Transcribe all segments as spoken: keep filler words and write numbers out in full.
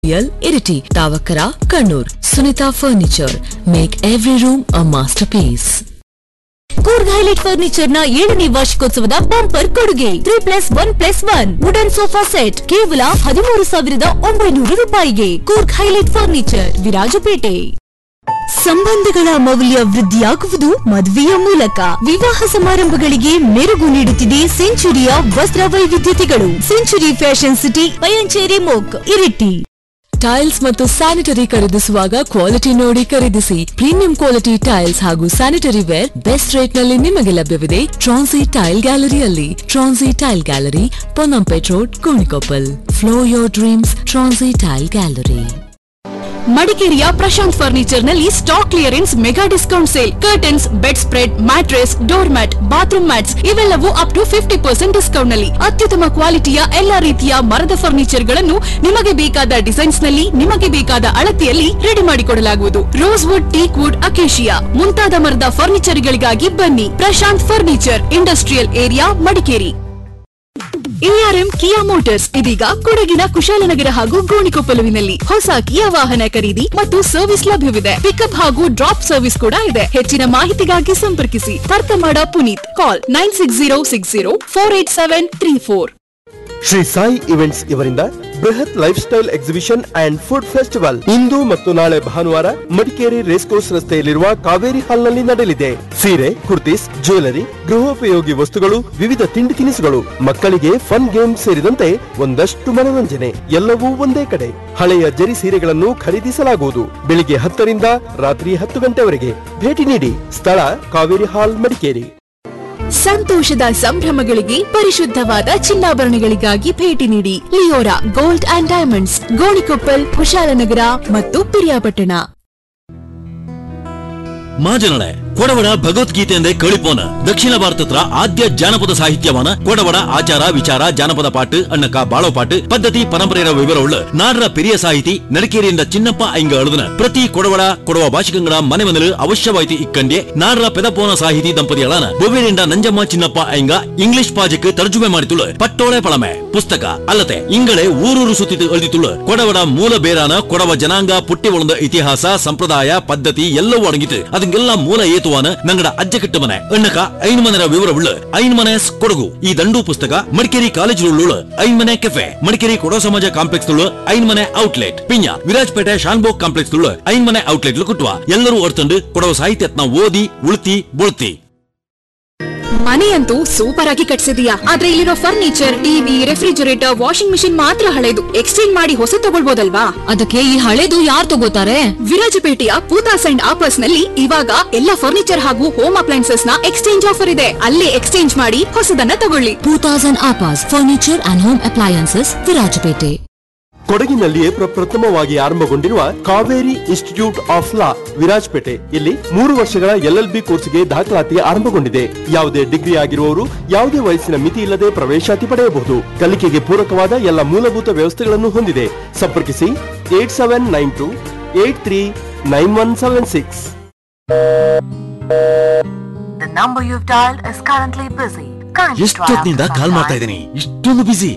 Iriti, Tavakara, Kannur. Sunita Furniture. Make every room a masterpiece. Coorg highlight furniture ನ ಏಳನೇ ವಾರ್ಷಿಕೋತ್ಸವದ bumper ಕೊಡುಗೆ three plus one plus one wooden sofa set ಕೇವಲ ಹದಿಮೂರು ಸಾವಿರದ ಒಂಬೈನೂರು ರೂಪಾಯಿಗೆ. Coorg highlight furniture, Virajpet. ಸಂಬಂಧಗಳ ಮೌಲ್ಯ ವೃದ್ಧಿಯಾಗುವುದು ಮದುವೆಯ ಮೂಲಕ. ವಿವಾಹ ಸಮಾರಂಭಗಳಿಗೆ ಮೆರುಗು ನೀಡುತ್ತಿದೆ ಸೆಂಚುರಿಯ ವಸ್ತ್ರ ವೈವಿಧ್ಯತೆಗಳು. Century fashion city, Payanchery ಮೋಕ್, Iritty. Tiles ಮತ್ತು ಸ್ಯಾನಿಟರಿ ಖರೀದಿಸುವಾಗ ಕ್ವಾಲಿಟಿ ನೋಡಿ ಖರೀದಿಸಿ. ಪ್ರೀಮಿಯಂ ಕ್ವಾಲಿಟಿ ಟೈಲ್ಸ್ ಹಾಗೂ ಸ್ಯಾನಿಟರಿ ವೇರ್ ಬೆಸ್ಟ್ ರೇಟ್ ನಲ್ಲಿ ನಿಮಗೆ ಲಭ್ಯವಿದೆ ಟ್ರಾನ್ಸಿ tail ಗ್ಯಾಲರಿಯಲ್ಲಿ. ಟ್ರಾನ್ಸಿ tail gallery, Ponnampet road, Gonikoppal. Flow your dreams, ಟ್ರಾನ್ಸಿ tail gallery. ಮಡಿಕೇರಿಯ ಪ್ರಶಾಂತ್ ಫರ್ನಿಚರ್ ನಲ್ಲಿ stock clearance mega discount sale. Curtains, bed spread, mattress, door mat, bathroom mats ಇವೆಲ್ಲವೂ up to fifty percent discount ನಲ್ಲಿ. ಅತ್ಯುತ್ತಮ ಕ್ವಾಲಿಟಿಯ ಎಲ್ಲಾ ರೀತಿಯ ಮರದ ಫರ್ನಿಚರ್ ಗಳನ್ನು ನಿಮಗೆ ಬೇಕಾದ ಡಿಸೈನ್ಸ್ ನಲ್ಲಿ, ನಿಮಗೆ ಬೇಕಾದ ಅಳತೆಯಲ್ಲಿ ರೆಡಿ ಮಾಡಿಕೊಡಲಾಗುವುದು. Rose wood, teak wood, acacia ಮುಂತಾದ ಮರದ ಫರ್ನಿಚರ್ ಗಳಿಗಾಗಿ ಬನ್ನಿ. Prashant furniture, industrial area, Madikeri. ARM ಕಿಯಾ ಮೋಟಾರ್ಸ್ ಇದೀಗ ಕೊಡಗಿನ ಕುಶಾಲನಗರ ಹಾಗೂ ಗೋಣಿಕೊಪ್ಪಲುವಿನಲ್ಲಿ ಹೊಸ ಕಿಯಾ ವಾಹನ ಖರೀದಿ ಮತ್ತು ಸರ್ವಿಸ್ ಲಭ್ಯವಿದೆ. ಪಿಕಪ್ ಹಾಗೂ ಡ್ರಾಪ್ ಸರ್ವಿಸ್ ಕೂಡ ಇದೆ. ಹೆಚ್ಚಿನ ಮಾಹಿತಿಗಾಗಿ ಸಂಪರ್ಕಿಸಿ ತರ್ತಮಾಡ ಪುನೀತ್. ಕಾಲ್ nine six zero six zero four eight seven three four. Shri Sai events ಇವರಿಂದ ಬೃಹತ್ life style exhibition and food festival ಇಂದು ಮತ್ತು ನಾಳೆ ಭಾನುವಾರ ಮಡಿಕೇರಿ ರೇಸ್ಕೋರ್ಸ್ ರಸ್ತೆಯಲ್ಲಿರುವ ಕಾವೇರಿ ಹಾಲ್ ನಲ್ಲಿ ನಡೆಯಲಿದೆ. ಸೀರೆ, ಕುರ್ತೀಸ್, ಜ್ಯುವೆಲರಿ, ಗೃಹೋಪಯೋಗಿ ವಸ್ತುಗಳು, ವಿವಿಧ ತಿಂಡಿ ತಿನಿಸುಗಳು, ಮಕ್ಕಳಿಗೆ ಫನ್ ಗೇಮ್ ಸೇರಿದಂತೆ ಒಂದಷ್ಟು ಮನೋರಂಜನೆ ಎಲ್ಲವೂ ಒಂದೇ ಕಡೆ. ಹಳೆಯ ಜರಿ ಸೀರೆಗಳನ್ನು ಖರೀದಿಸಲಾಗುವುದು. ಬೆಳಿಗ್ಗೆ ಹತ್ತರಿಂದ ರಾತ್ರಿ ಹತ್ತು ಗಂಟೆವರೆಗೆ. ಭೇಟಿ ನೀಡಿ. ಸ್ಥಳ ಕಾವೇರಿ ಹಾಲ್, ಮಡಿಕೇರಿ. ಸಂತೋಷದ ಸಂಭ್ರಮಗಳಿಗೆ ಪರಿಶುದ್ಧವಾದ ಚಿನ್ನಾಭರಣಗಳಿಗಾಗಿ ಭೇಟಿ ನೀಡಿ. Leora gold and diamonds, Gonikoppal, Kushalnagar ಮತ್ತು ಪಿರಿಯಾಪಟ್ಟಣ. ಮಾಜನಳೆ ಕೊಡವಡ ಭಗವದ್ಗೀತೆ ಎಂದೇ ಕಳಿಪೋನ ದಕ್ಷಿಣ ಭಾರತದ ಆದ್ಯ ಜಾನಪದ ಸಾಹಿತ್ಯವಾನ ಕೊಡವಡ ಆಚಾರ ವಿಚಾರ ಜಾನಪದ ಪಾಟ್ ಅಣ್ಣಕ ಬಾಳೋ ಪಾಟ್ ಪದ್ಧತಿ ಪರಂಪರೆಯ ವಿವರವುಳ್ಳ ನಾಡರ ಪೆರಿಯ ಸಾಹಿತಿ ನಡಕೇರಿಯಿಂದ ಚಿನ್ನಪ್ಪ ಐಂಗ ಅಳುದನ ಪ್ರತಿ ಕೊಡವಡ ಕೊಡವ ಭಾಷಿಕಂಗಳ ಮನೆ ಮನೆಲು ಅವಶ್ಯವಾಯಿತು ಇಕ್ಕಂಡೆ ನಾಡರ ಪೆದಪೋನ ಸಾಹಿತಿ ದಂಪತಿಗಳಾನ ಬೊವೇರಿಂದ ನಂಜಮ್ಮ ಚಿನ್ನಪ್ಪ ಐಂಗ ಇಂಗ್ಲಿಷ್ ಪಾಜಕ್ಕೆ ತರ್ಜುಮೆ ಮಾಡಿತುಳ್ಳ ಪಟ್ಟೋಳೆ ಪಳಮೆ ಪುಸ್ತಕ ಅಲ್ಲದೆ ಇಂಗಳೇ ಊರೂರು ಸುತ್ತಿತು ಅಳಿದಿತುಳ್ಳ ಕೊಡವಡ ಮೂಲ ಬೇರಾನ ಕೊಡವ ಜನಾಂಗ ಪುಟ್ಟಿ ಒಳದ ಇತಿಹಾಸ ಸಂಪ್ರದಾಯ ಪದ್ಧತಿ ಎಲ್ಲವೂ ಅಡಗಿತು. ಅದಕ್ಕೆಲ್ಲ ಮೂಲ ಏತುವಾನ ನಂಗಡ ಅಜ್ಜ ಕೆಟ್ಟ ಮನೆ ಅಣ್ಣಕ ಐನ್ ಮನೆಯ ವಿವರವುಳ್ಳ ಐನ್ ಮನೆ ಕೊಡಗು ಈ ದಂಡು ಪುಸ್ತಕ ಮಡಿಕೇರಿ ಕಾಲೇಜ್ ಐನ್ ಮನೆ ಕೆಫೆ ಮಡಿಕೇರಿ ಕೊಡೋ ಸಮಾಜ ಕಾಂಪ್ಲೆಕ್ಸ್ ತುಳು ಐನ್ ಮನೆ ಔಟ್ಲೆಟ್ ಪಿಂಜ ವಿರಾಜಪೇಟೆ ಶಾನ್ಬೋಗ್ ಕಾಂಪ್ಲೆಕ್ಸ್ ತುಳು ಐನ್ ಮನೆ ಔಟ್ಲೆಟ್ ಕುಟ್ಟುವ ಎಲ್ಲರೂ ಹೊರತಂಡು ಕೊಡವ ಸಾಹಿತ್ಯತ್ನ ಓದಿ ಉಳ್ತಿ ಬೊಳ್ತಿ. ಮನೆಯಂತೂ ಸೂಪರ್ ಆಗಿ ಕಟ್ಸಿದೀಯಾ, ಆದ್ರೆ ಇಲ್ಲಿರೋ furniture, TV, refrigerator, washing machine ಮಾತ್ರ ಹಳೆದು. ಎಕ್ಸ್ಚೇಂಜ್ ಮಾಡಿ ಹೊಸ ತಗೊಳ್ಬೋದಲ್ವಾ? ಅದಕ್ಕೆ ಈ ಹಳೆದು ಯಾರು ತಗೋತಾರೆ? ವಿರಾಜಪೇಟೆಯ ಪೂತಾಸ್ ಅಂಡ್ ಆಪರ್ಸ್ ನಲ್ಲಿ ಇವಾಗ ಎಲ್ಲ ಫರ್ನಿಚರ್ ಹಾಗೂ ಹೋಮ್ ಅಪ್ಲೈನ್ಸಸ್ ನ ಎಕ್ಸ್ಚೇಂಜ್ ಆಫರ್ ಇದೆ. ಅಲ್ಲೇ ಎಕ್ಸ್ಚೇಂಜ್ ಮಾಡಿ ಹೊಸದನ್ನ ತಗೊಳ್ಳಿ. Poothas and ಆಪರ್ಸ್ furniture and home appliances, Virajpet. ಕೊಡಗಿನಲ್ಲಿಯೇ ಪ್ರಪ್ರಥಮವಾಗಿ ಆರಂಭಗೊಂಡಿರುವ Kaveri institute of law, Virajpet. ಇಲ್ಲಿ ಮೂರು ವರ್ಷಗಳ ಎಲ್ ಎಲ್ ಬಿ ಕೋರ್ಸ್ಗೆ ದಾಖಲಾತಿ ಆರಂಭಗೊಂಡಿದೆ. ಯಾವುದೇ ಡಿಗ್ರಿ ಆಗಿರುವವರು ಯಾವುದೇ ವಯಸ್ಸಿನ ಮಿತಿ ಇಲ್ಲದೆ ಪ್ರವೇಶಾತಿ ಪಡೆಯಬಹುದು. ಕಲಿಕೆಗೆ ಪೂರಕವಾದ ಎಲ್ಲ ಮೂಲಭೂತ ವ್ಯವಸ್ಥೆಗಳನ್ನು ಹೊಂದಿದೆ. ಸಂಪರ್ಕಿಸಿ eight seven nine to eight three nine one seven six. ಎಷ್ಟೊತ್ತಿನಿಂದ ಕಾಲ್ ಮಾಡ್ತಾ ಇದ್ದೀನಿ, ಇಷ್ಟೊಂದು ಬಿಸಿ.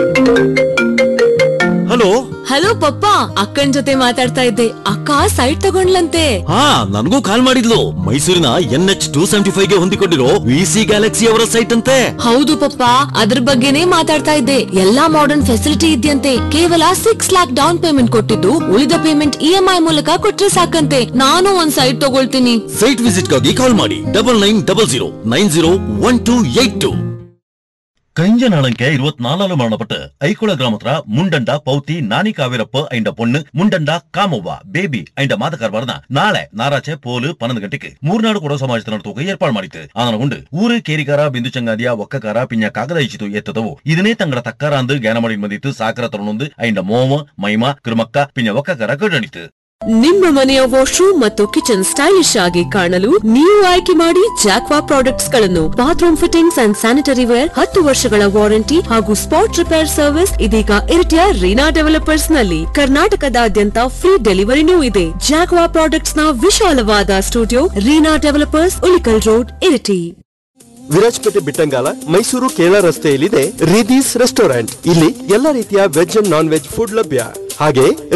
ಹಲೋ ಹಲೋ ಪಪ್ಪ, ಅಕ್ಕನ್ ಜೊತೆ ಮಾತಾಡ್ತಾ ಇದ್ದೆ. ಅಕ್ಕ ಸೈಟ್ ತಗೊಂಡ್ಲಂತೆ. ಹಾ, ನನಗೂ ಕಾಲ್ ಮಾಡಿದ್ಲು. ಮೈಸೂರಿನ N H two seventy five ಗೆ ಹೊಂದಿಕೊಂಡಿರೋ ವಿ ಸಿ ಗ್ಯಾಲಕ್ಸಿ ಅವರ ಸೈಟ್ ಅಂತೆ. ಹೌದು ಪಪ್ಪ, ಅದ್ರ ಬಗ್ಗೆನೇ ಮಾತಾಡ್ತಾ ಇದ್ದೆ. ಎಲ್ಲಾ ಮಾಡರ್ನ್ ಫೆಸಿಲಿಟಿ ಇದೆಯಂತೆ. ಕೇವಲ ಸಿಕ್ಸ್ ಲ್ಯಾಕ್ ಡೌನ್ ಪೇಮೆಂಟ್ ಕೊಟ್ಟಿದ್ದು ಉಳಿದ ಪೇಮೆಂಟ್ ಇ ಎಂ ಐ ಮೂಲಕ ಕೊಟ್ರೆ ಸಾಕಂತೆ. ನಾನು ಒಂದ್ ಸೈಟ್ ತಗೊಳ್ತೀನಿ. ಸೈಟ್ ವಿಸಿಟ್ ಗಾಗಿ ಕಾಲ್ ಮಾಡಿ double nine double zero nine zero one two eight two. കഴിഞ്ഞ നാളെങ്കിൽ ഇരുപത്തിനാലാല് മരണപ്പെട്ട് ഐക്കുള ഗ്രാമത്ര മുണ്ടണ്ട പൗത്തി നാനി കാവേരപ്പ അതിന്റെ പൊണ്ണ് മുണ്ടണ്ട കാമವ್ವ ಬೇಬಿ അതിന്റെ ಮಾತಕರ್ಬಾರ್ನ ನಾಳೆ ನಾರಾಚೆ ಪೋಲು ಪನ್ನೊಂದು ಗಂಟೆಗೆ ಮೂರ್ನಾಡು ಕೊಡೋ ಸಮಾಜದ ನಡತೋಗ ಏರ್ಪಾಡು ಮಾಡಿತ್ತು. ಆನಗೊಂಡು ಊರು ಕೇರಿಕಾರ ಬಿಂದು ಚಂಗಾದಿಯ ಒಕ್ಕಕಾರ ಪಿಂಜ ಕಾಗದ ಇಚ್ಚಿತು ಎತ್ತದವು ಇದನ್ನೇ ತಂಗಡ ತಕ್ಕಾರ ಅಂದು ಜ್ಞಾನ ಮಾಡಿ ಬಂದಿತ್ತು. ಸಾಕರ ತಗೊಂಡು ಐಂಡ ಮೋಮ ಮೈಮಾ ಕೃಮಕ್ಕ ಪಿಂಜ ಒಕ್ಕಕಾರ ಕಡಣಿತು. ನಿಮ್ಮ ಮನೆಯ ವಾಶ್ರೂಮ್ ಮತ್ತು ಕಿಚನ್ ಸ್ಟೈಲಿಶ್ ಆಗಿ ಕಾಣಲು ನೀವು ಆಯ್ಕೆ ಮಾಡಿ ಜಾಕ್ವಾ ಪ್ರಾಡಕ್ಟ್ಸ್ ಗಳನ್ನು. Bathroom fittings and sanitary wear, ಹತ್ತು ವರ್ಷಗಳ ವಾರಂಟಿ ಹಾಗೂ ಸ್ಪಾಟ್ ರಿಪೇರ್ ಸರ್ವಿಸ್ ಇದೀಗ ಇರಿಟಿಯ ರೀನಾ ಡೆವಲಪರ್ಸ್ ನಲ್ಲಿ. ಕರ್ನಾಟಕದಾದ್ಯಂತ ಫ್ರೀ ಡೆಲಿವರಿನೂ ಇದೆ. ಜಾಕ್ವಾ ಪ್ರಾಡಕ್ಟ್ಸ್ ನ ವಿಶಾಲವಾದ studio Reena developers, Ulikkal road, Iritty. Virajpet Bittangala Mysuru Kerala ರಸ್ತೆಯಲ್ಲಿದೆ Ridhees restaurant. ಇಲ್ಲಿ ಎಲ್ಲ ರೀತಿಯ veg and non veg food ಲಭ್ಯ. ಹಾಗೆ